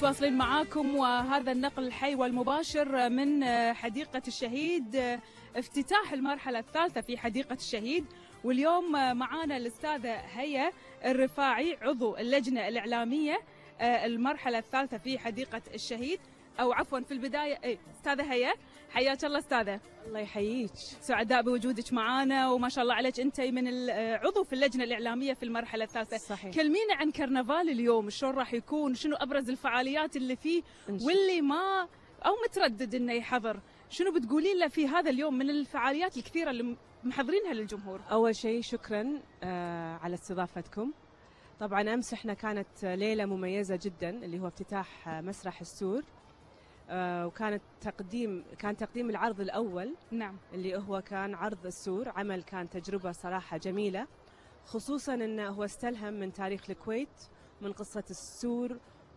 متواصلين معاكم، وهذا النقل الحي والمباشر من حديقة الشهيد، افتتاح المرحلة الثالثة في حديقة الشهيد. واليوم معانا الأستاذة هيا الرفاعي عضو اللجنة الإعلامية المرحلة الثالثة في حديقة الشهيد، أو عفوا في البداية أستاذة هيا، حياك الله أستاذة. الله يحييك، سعداء بوجودك معانا، وما شاء الله عليك أنت من العضو في اللجنة الإعلامية في المرحلة الثالثة. صحيح. كلمينا عن كرنفال اليوم، شلون راح يكون، شنو أبرز الفعاليات اللي فيه، واللي ما أو متردد إنه يحضر، شنو بتقولين له في هذا اليوم من الفعاليات الكثيرة اللي محضرينها للجمهور؟ أول شيء شكرا على استضافتكم. طبعا أمس احنا كانت ليلة مميزة جدا اللي هو افتتاح مسرح السور، وكان تقديم العرض الأول. نعم. اللي هو كان عرض السور، عمل كان تجربة صراحة جميلة، خصوصا أنه هو استلهم من تاريخ الكويت، من قصة السور،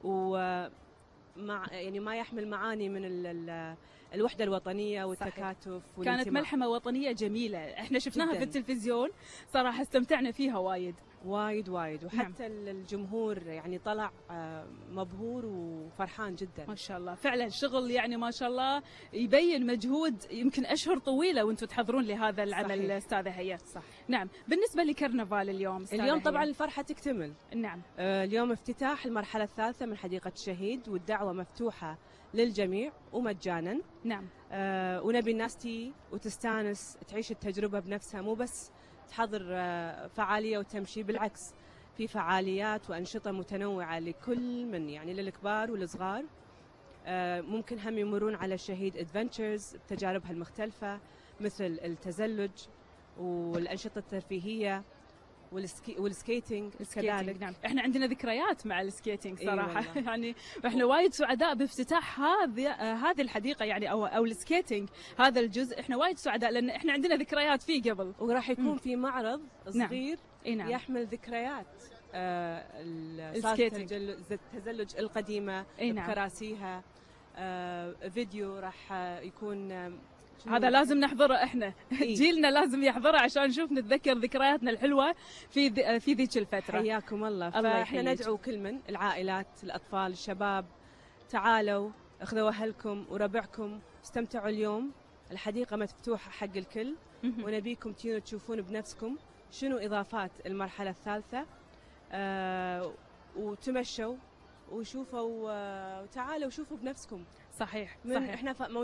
يعني ما يحمل معاني من الوحدة الوطنية والتكاتف والانتماء. كانت ملحمة وطنية جميلة، احنا شفناها جداً في التلفزيون، صراحة استمتعنا فيها وايد وايد وايد، وحتى نعم. الجمهور يعني طلع مبهور وفرحان جدا. ما شاء الله، فعلا شغل يعني ما شاء الله، يبين مجهود يمكن أشهر طويلة وانتم تحضرون لهذا العمل. أستاذة هيا صح. نعم. بالنسبة لكرنفال اليوم طبعا الفرحة تكتمل. نعم. اليوم افتتاح المرحلة الثالثة من حديقة الشهيد، والدعوة مفتوحة للجميع ومجانا. نعم. ونبي الناس تي وتستانس، تعيش التجربة بنفسها، مو بس تحضر فعالية وتمشي، بالعكس في فعاليات وأنشطة متنوعة لكل من، يعني للكبار والصغار. ممكن هم يمرون على الشهيد ادفنتشرز بتجاربها المختلفة، مثل التزلج والأنشطة الترفيهية والسكيتنج كذلك. نعم. احنا عندنا ذكريات مع السكيتنج صراحه. يعني احنا أيوة. وايد سعداء بافتتاح هذه الحديقه، يعني او السكيتنج هذا الجزء، احنا وايد سعداء لان احنا عندنا ذكريات فيه قبل. وراح يكون في معرض صغير نعم. يحمل ذكريات السكيتنج، التزلج القديمه بكراسيها. فيديو راح يكون هذا لازم نحضره احنا. جيلنا لازم يحضره عشان نشوف نتذكر ذكرياتنا الحلوه في ذيك الفتره. حياكم الله. فاحنا ندعو كل من العائلات، الاطفال، الشباب، تعالوا اخذوا اهلكم وربعكم، استمتعوا اليوم. الحديقه مفتوحه حق الكل، ونبيكم تيجوا تشوفون بنفسكم شنو اضافات المرحله الثالثه، وتمشوا وشوفوا، وتعالوا وشوفوا بنفسكم. صحيح. احنا